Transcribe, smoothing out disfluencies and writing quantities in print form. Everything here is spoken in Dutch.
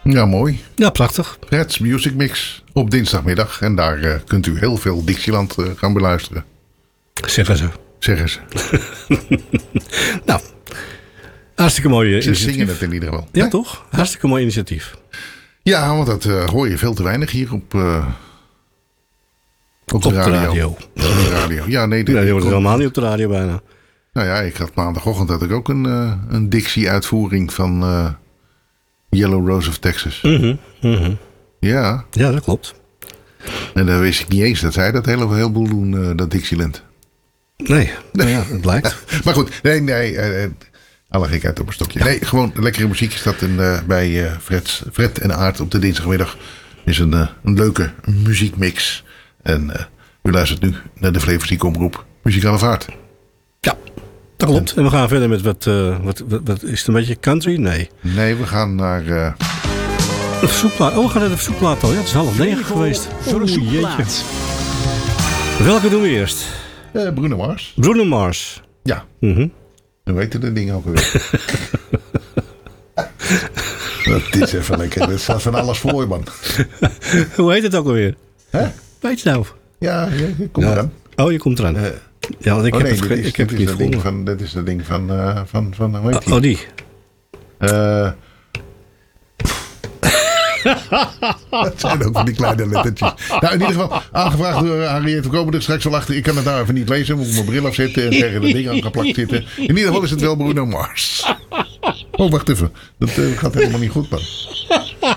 Ja, mooi. Ja, prachtig. Fred's Music Mix op dinsdagmiddag. En daar kunt u heel veel Dixieland gaan beluisteren. Zeggen ze. Zeggen ze. Nou, hartstikke mooi Ze initiatief. zingen het in ieder geval. Ja, toch? Hartstikke mooi initiatief. Ja, want dat hoor je veel te weinig hier op de de radio. Op de radio. Ja, nee. Nee, die wordt helemaal niet op de radio bijna. Nou ja, ik had maandagochtend had ik ook een Dixie-uitvoering van Yellow Rose of Texas. Ja. Ja, dat klopt. En dan wist ik niet eens dat zij dat heleboel doen, dat Dixieland. Nee, nou ja, het lijkt. Maar goed, nee. Alle gekheid op een stokje. Nee, gewoon lekkere muziek is dat bij Fred en Aart op de dinsdagmiddag. Is een leuke muziekmix. En u luistert nu naar de Flevostiek Omroep Muzikale Vaart. Ja, dat klopt. En we gaan verder met wat is het een beetje country? Nee. Nee, we gaan naar... De verzoekplaat. Oh, we gaan naar de verzoekplaat al. Ja, het is 8:30 geweest. Jeetje. Welke doen we eerst? Bruno Mars. Bruno Mars. Ja. Dan weten de dingen ook alweer. Dat is even lekker. Er staat van alles voor, man. Hoe heet het ook alweer? Hè? Weet je nou? Ja, kom maar dan. Oh, je komt eraan. Ja, want ik heb het niet gevonden. Dit is dat ding van hoe heet die? Oh, die. Dat zijn ook van die kleine lettertjes. Nou, in ieder geval, aangevraagd door Henriette. We komen er straks wel achter. Ik kan het nou even niet lezen. Moet ik mijn bril afzetten en tegen de ding aangeplakt zitten. In ieder geval is het wel Bruno Mars. Oh, wacht even. Dat gaat helemaal niet goed, man.